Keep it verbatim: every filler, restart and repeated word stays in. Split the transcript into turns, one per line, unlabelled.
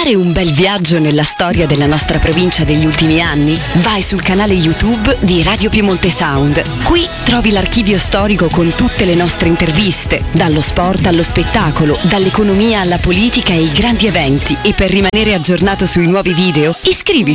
fare un bel viaggio nella storia della nostra provincia degli ultimi anni? Vai sul canale YouTube di Radio Piemonte Sound. Qui trovi l'archivio storico con tutte le nostre interviste, dallo sport allo spettacolo, dall'economia alla politica e ai grandi eventi. E per rimanere aggiornato sui nuovi video, iscriviti